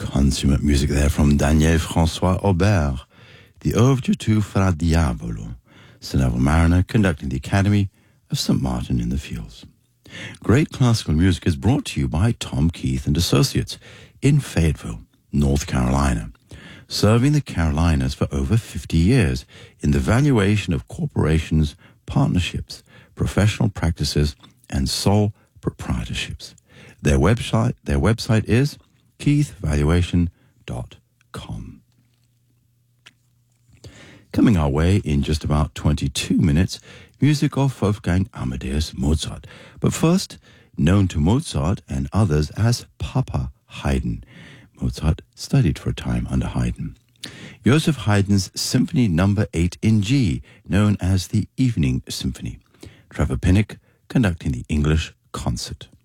Consummate music there from Daniel François Aubert, the Overture to Fra Diavolo, Sir Neville Mariner conducting the Academy of St. Martin in the Fields. Great classical music is brought to you by Tom Keith and Associates in Fayetteville, North Carolina, serving the Carolinas for over 50 years in the valuation of corporations, partnerships, professional practices, and sole proprietorships. Their website is keithvaluation.com. Coming our way in just about 22 minutes, music of Wolfgang Amadeus Mozart. But first, known to Mozart and others as Papa Haydn. Mozart studied for a time under Haydn. Joseph Haydn's Symphony No. 8 in G, known as the Evening Symphony. Trevor Pinnock conducting the English Concert.